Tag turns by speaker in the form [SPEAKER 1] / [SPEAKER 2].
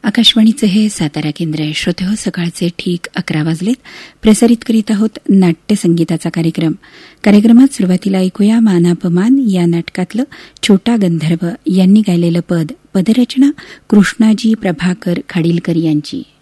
[SPEAKER 1] आकाशवाणीचे हे सातारा केंद्र आहे. श्रोते हो, सकाळचे ठीक 11 वाजलेत. प्रसारित करीत आहोत नाट्यसंगीताचा कार्यक्रमात सुरुवातीला ऐकूया मानापमान या नाटकातलं छोटा गंधर्व यांनी गायलेलं पदरचना कृष्णाजी प्रभाकर खाडीलकर यांची.